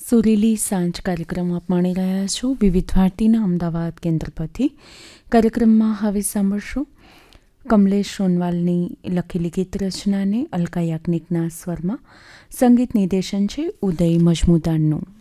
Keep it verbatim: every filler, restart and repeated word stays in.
સુરીલી સાંજ કાર્યક્રમ આપ માણી રહ્યા છો વિવિધ ભારતીના અમદાવાદ કેન્દ્ર પરથી. કાર્યક્રમમાં હવે સાંભળશો કમલેશ સોનવાલની લખેલી ગીત રચનાને અલકા યાજ્ઞિકના સ્વરમાં. સંગીત નિર્દેશન છે ઉદય મજમુદારનું.